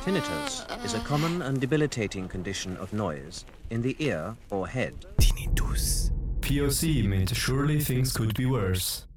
Tinnitus is a common and debilitating condition of noise in the ear or head. Tinnitus. POC meant surely things could be worse.